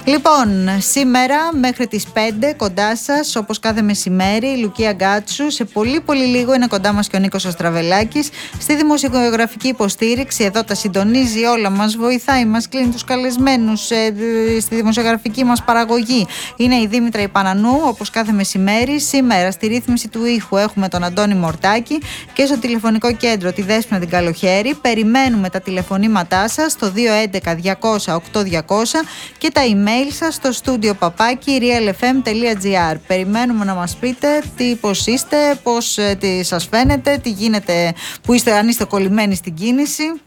Λοιπόν, σήμερα μέχρι τις 5 κοντά σας, όπως κάθε μεσημέρι, η Λουκία Γκάτσου. Σε πολύ λίγο είναι κοντά μας και ο Νίκος Αστραβελάκης. Στη δημοσιογραφική υποστήριξη, εδώ τα συντονίζει όλα, μας βοηθάει, μας κλείνει τους καλεσμένους στη δημοσιογραφική μας παραγωγή. Είναι η Δήμητρα Ιπανανού, όπως κάθε μεσημέρι. Σήμερα στη ρύθμιση του ήχου έχουμε τον Αντώνη Μορτάκη και στο τηλεφωνικό κέντρο τη Δέσποινα την Καλοχέρη. Περιμένουμε τα τηλεφωνήματά σας στο 211-200-8200 και τα email σας στο studio@realfm.gr. Περιμένουμε να μας πείτε πώς είστε, πώς τι σας φαίνεται, τι γίνεται, που είστε, αν είστε κολλημένοι στην κίνηση.